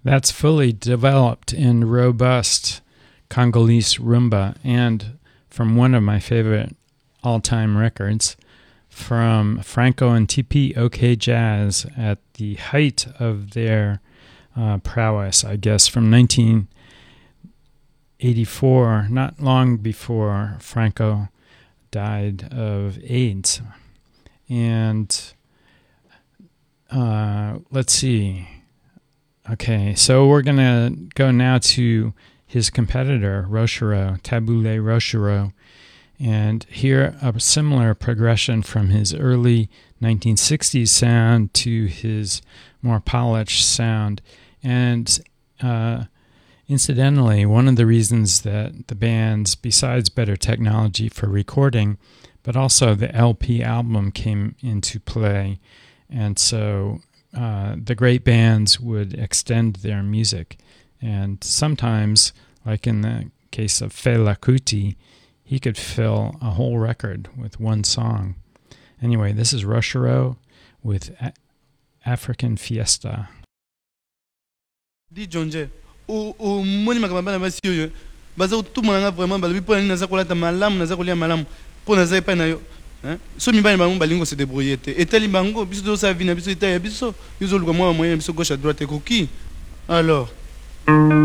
That's fully developed in robust Congolese rumba, and from one of my favorite all-time records, from Franco and TP OK Jazz at the height of their prowess, I guess, from 1984, not long before Franco died of AIDS. And let's see. Okay, so we're going to go now to his competitor, Rochereau, Taboulé Rochereau, and hear a similar progression from his early 1960s sound to his more polished sound. And incidentally, one of the reasons that the bands, besides better technology for recording, but also the LP album came into play, and so the great bands would extend their music. And sometimes, like in the case of Fela Kuti, he could fill a whole record with one song. Anyway, this is Rochereau with African Fiesta. Di Jonje, o moni makabana basi yo. Baza utumanga vraiment balobi pona naza kolata malamu naza kolia malamu. Pona za epa na yo. So mibali bango balingo se débrouiller te. Etali bango biso do sa vie na biso eta ya biso. Biso luka mwa moyen biso gauche à droite ekoki. Alors